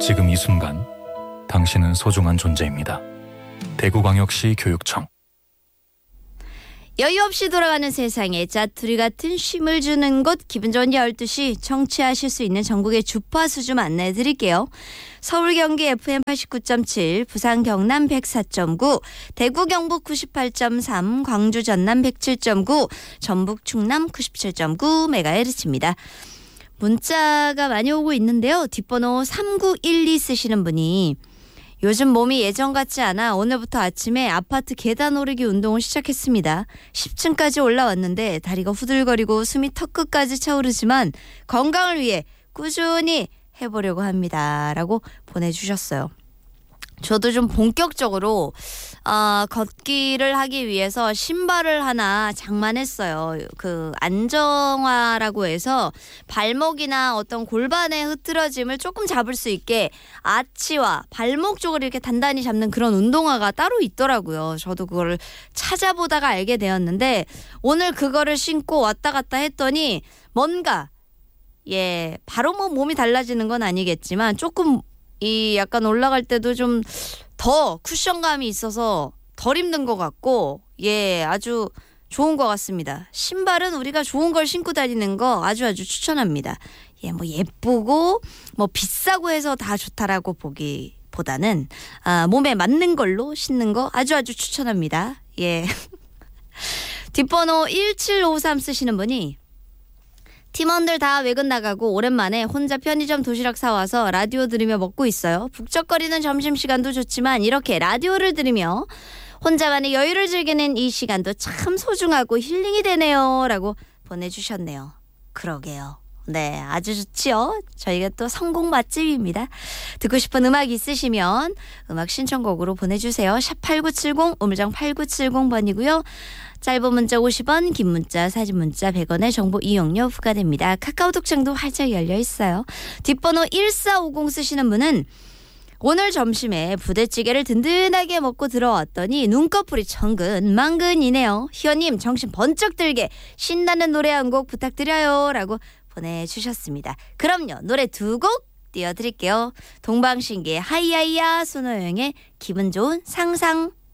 지금 이 순간 당신은 소중한 존재입니다. 대구광역시 교육청. 여유 없이 돌아가는 세상에 짜투리 같은 쉼을 주는 곳, 기분 좋은 12시 청취하실 수 있는 전국의 주파수 좀 안내해 드릴게요. 서울 경기 FM 89.7, 부산 경남 104.9, 대구 경북 98.3, 광주 전남 107.9, 전북 충남 97.9MHz입니다. 문자가 많이 오고 있는데요. 뒷번호 3912 쓰시는 분이 요즘 몸이 예전 같지 않아 오늘부터 아침에 아파트 계단 오르기 운동을 시작했습니다. 10층까지 올라왔는데 다리가 후들거리고 숨이 턱끝까지 차오르지만 건강을 위해 꾸준히 해보려고 합니다. 라고 보내주셨어요. 저도 좀 본격적으로 걷기를 하기 위해서 신발을 하나 장만했어요. 그 안정화라고 해서 발목이나 어떤 골반의 흐트러짐을 조금 잡을 수 있게 아치와 발목 쪽을 이렇게 단단히 잡는 그런 운동화가 따로 있더라고요. 저도 그거를 찾아보다가 알게 되었는데 오늘 그거를 신고 왔다 갔다 했더니 뭔가 바로 뭐 몸이 달라지는 건 아니겠지만 조금 이 약간 올라갈 때도 좀 더 쿠션감이 있어서 덜 힘든 것 같고 아주 좋은 것 같습니다. 신발은 우리가 좋은 걸 신고 다니는 거 아주 추천합니다. 뭐 예쁘고 뭐 비싸고 해서 다 좋다라고 보기보다는 몸에 맞는 걸로 신는 거 아주 추천합니다. 뒷번호 1753 쓰시는 분이 팀원들 다 외근 나가고 오랜만에 혼자 편의점 도시락 사와서 라디오 들으며 먹고 있어요. 북적거리는 점심시간도 좋지만 이렇게 라디오를 들으며 혼자만의 여유를 즐기는 이 시간도 참 소중하고 힐링이 되네요. 라고 보내주셨네요. 그러게요. 네, 아주 좋지요. 저희가 또 성공 맛집입니다. 듣고 싶은 음악 있으시면 음악 신청곡으로 보내주세요. 샵8970 우물정 8970번이고요. 짧은 문자 50원, 긴 문자, 사진 문자 100원의 정보 이용료 부과됩니다. 카카오톡 창도 활짝 열려 있어요. 뒷번호 1450 쓰시는 분은 오늘 점심에 부대찌개를 든든하게 먹고 들어왔더니 눈꺼풀이 천근만근이네요. 희원님 정신 번쩍 들게 신나는 노래 한 곡 부탁드려요. 라고 보내주셨습니다. 그럼요. 노래 2곡 띄워드릴게요. 동방신기의 하이하이야, 손호영의 기분 좋은 상상.